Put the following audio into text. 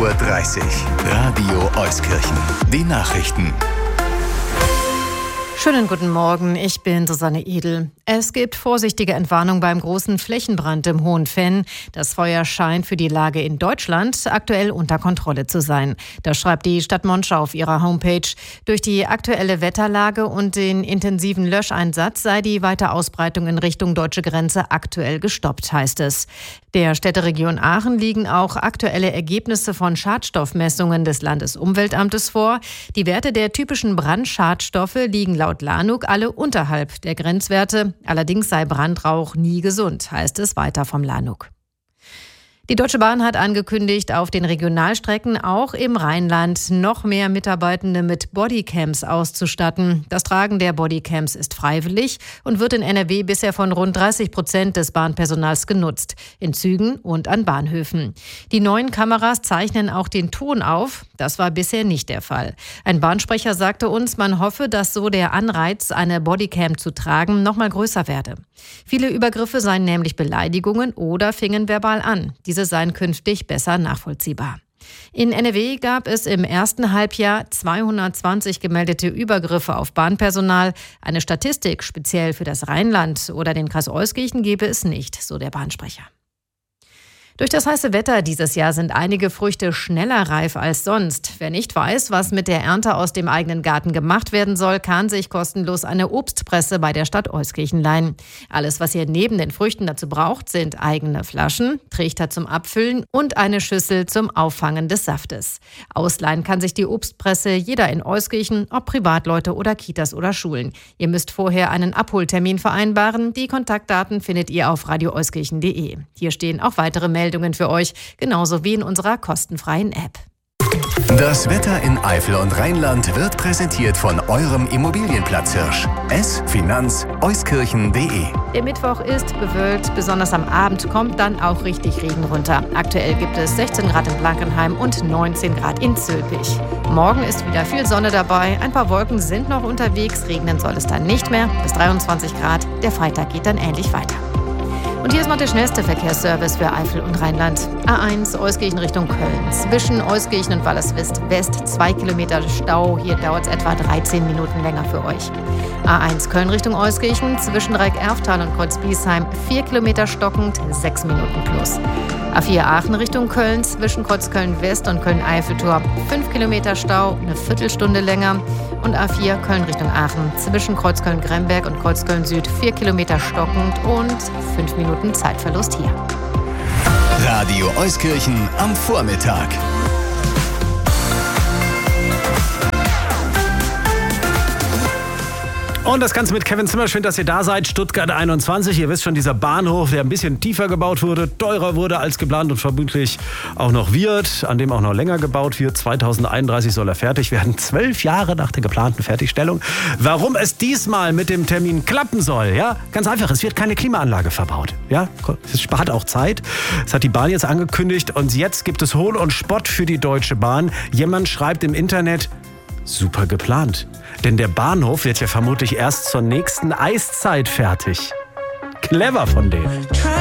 6:30 Uhr. Radio Euskirchen. Die Nachrichten. Schönen guten Morgen, ich bin Susanne Edel. Es gibt vorsichtige Entwarnung beim großen Flächenbrand im Hohen Venn. Das Feuer scheint für die Lage in Deutschland aktuell unter Kontrolle zu sein. Das schreibt die Stadt Monschau auf ihrer Homepage. Durch die aktuelle Wetterlage und den intensiven Löscheinsatz sei die Weiterausbreitung in Richtung deutsche Grenze aktuell gestoppt, heißt es. Der Städteregion Aachen liegen auch aktuelle Ergebnisse von Schadstoffmessungen des Landesumweltamtes vor. Die Werte der typischen Brandschadstoffe liegen laut LANUG alle unterhalb der Grenzwerte. Allerdings sei Brandrauch nie gesund, heißt es weiter vom LANUG. Die Deutsche Bahn hat angekündigt, auf den Regionalstrecken auch im Rheinland noch mehr Mitarbeitende mit Bodycams auszustatten. Das Tragen der Bodycams ist freiwillig und wird in NRW bisher von rund 30% des Bahnpersonals genutzt, in Zügen und an Bahnhöfen. Die neuen Kameras zeichnen auch den Ton auf. Das war bisher nicht der Fall. Ein Bahnsprecher sagte uns, man hoffe, dass so der Anreiz, eine Bodycam zu tragen, noch mal größer werde. Viele Übergriffe seien nämlich Beleidigungen oder fingen verbal an. Diese seien künftig besser nachvollziehbar. In NRW gab es im ersten Halbjahr 220 gemeldete Übergriffe auf Bahnpersonal. Eine Statistik speziell für das Rheinland oder den Kreis Euskirchen gebe es nicht, so der Bahnsprecher. Durch das heiße Wetter dieses Jahr sind einige Früchte schneller reif als sonst. Wer nicht weiß, was mit der Ernte aus dem eigenen Garten gemacht werden soll, kann sich kostenlos eine Obstpresse bei der Stadt Euskirchen leihen. Alles, was ihr neben den Früchten dazu braucht, sind eigene Flaschen, Trichter zum Abfüllen und eine Schüssel zum Auffangen des Saftes. Ausleihen kann sich die Obstpresse jeder in Euskirchen, ob Privatleute oder Kitas oder Schulen. Ihr müsst vorher einen Abholtermin vereinbaren. Die Kontaktdaten findet ihr auf radioeuskirchen.de. Hier stehen auch weitere Meldungen für euch, genauso wie in unserer kostenfreien App. Das Wetter in Eifel und Rheinland wird präsentiert von eurem Immobilienplatzhirsch. Finanz-Euskirchen.de. Der Mittwoch ist bewölkt, besonders am Abend kommt dann auch richtig Regen runter. Aktuell gibt es 16 Grad in Blankenheim und 19 Grad in Zülpich. Morgen ist wieder viel Sonne dabei, ein paar Wolken sind noch unterwegs, regnen soll es dann nicht mehr, bis 23 Grad. Der Freitag geht dann ähnlich weiter. Und hier ist noch der schnellste Verkehrsservice für Eifel und Rheinland. A1 Euskirchen Richtung Köln. Zwischen Euskirchen und Wallerswist West 2 Kilometer Stau. Hier dauert es etwa 13 Minuten länger für euch. A1 Köln Richtung Euskirchen. Zwischen Dreieck-Erftal und Kreuz-Biesheim 4 Kilometer stockend, 6 Minuten plus. A4 Aachen Richtung Köln. Zwischen Kreuzköln West und Köln-Eiffeltor 5 Kilometer Stau, eine Viertelstunde länger. Und A4 Köln Richtung Aachen. Zwischen Kreuzköln-Gremberg und Kreuzköln Süd 4 Kilometer stockend und 5 Minuten Zeitverlust hier. Radio Euskirchen am Vormittag. Und das Ganze mit Kevin Zimmer. Schön, dass ihr da seid. Stuttgart 21. Ihr wisst schon, dieser Bahnhof, der ein bisschen tiefer gebaut wurde, teurer wurde als geplant und vermutlich auch noch wird, an dem auch noch länger gebaut wird. 2031 soll er fertig werden. 12 Jahre nach der geplanten Fertigstellung. Warum es diesmal mit dem Termin klappen soll? Ja, ganz einfach. Es wird keine Klimaanlage verbaut. Ja, es spart auch Zeit. Das hat die Bahn jetzt angekündigt. Und jetzt gibt es Hohn und Spott für die Deutsche Bahn. Jemand schreibt im Internet: Super geplant. Denn der Bahnhof wird ja vermutlich erst zur nächsten Eiszeit fertig. Clever von denen.